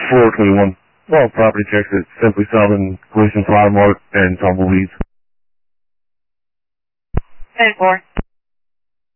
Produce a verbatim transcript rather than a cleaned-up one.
four twenty-one. All property checks at Simply Solving, Collision Flower Mart, and Tumbleweeds. ten four.